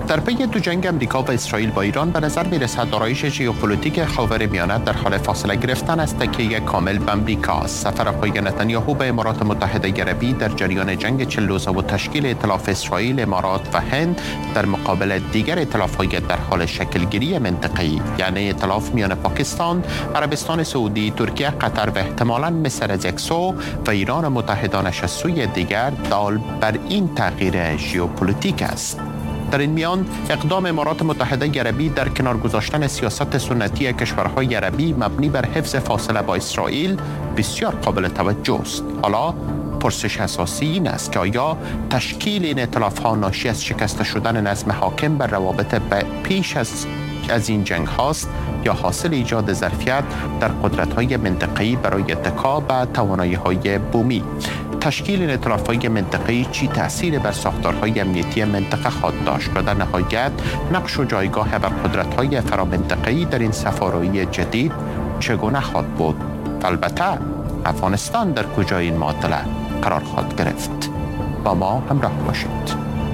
در پی دو جنگ امریکا و اسرائیل با ایران به نظر می‌رسد آرایش ژئوپلیتیک خاورمیانه در حال فاصله گرفتن از تکیه کامل به امریکا است. سفر آقای نتانیاهو به امارات متحده عربی در جریان جنگ 40 روزه و تشکیل ائتلاف اسرائیل، امارات و هند در مقابل دیگر ائتلاف‌های در حال شکلگیری منطقه‌ای، یعنی ائتلاف میان پاکستان، عربستان سعودی، ترکیه، قطر و احتمالاً مصر از یک سو و ایران متحدانش از سوی دیگر دال بر این تغییر ژئوپلیتیک است. در این میان اقدام امارات متحده عربی در کنار گذاشتن سیاست سنتی کشورهای عربی مبنی بر حفظ فاصله با اسرائیل بسیار قابل توجه است. حالا پرسش اساسی این است که آیا تشکیل این ائتلاف‌ها ناشی از شکست شدن نظم حاکم بر روابط پیش از این جنگ هاست یا حاصل ایجاد ظرفیت در قدرت‌های منطقه‌ای برای اتکا به توانایی‌های بومی؟ تشکیل این ائتلاف‌های منطقه‌ای چی تأثیر بر ساختارهای امنیتی منطقه خواهد داشت و در نهایت نقش و جایگاه بر قدرت‌های فرامنطقه‌ای در این صف‌آرایی جدید چگونه خواهد بود؟ البته افغانستان در کجای این معادله قرار خواهد گرفت؟ با ما همراه باشید.